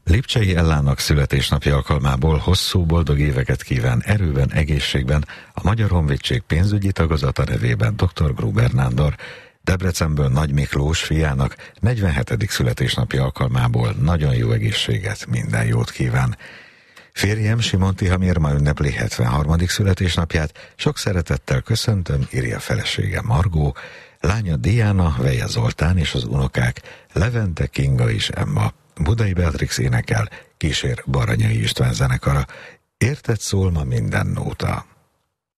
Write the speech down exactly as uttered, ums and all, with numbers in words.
Lipcsei Ellának születésnapi alkalmából hosszú, boldog éveket kíván erőben, egészségben a Magyar Honvédség pénzügyi tagozata nevében dr. Gruber Nándor. Debrecenből Nagy Miklós fiának negyvenhetedik születésnapi alkalmából nagyon jó egészséget, minden jót kíván. Férjem Simon Tihamér ma ünnepli hetvenharmadik születésnapját, sok szeretettel köszöntöm, írja felesége Margó, lánya Diana, Veje Zoltán és az unokák Levente, Kinga és Emma. Budai Beatrix énekel, kísér Baranyai István zenekara. Érted szól ma minden nóta.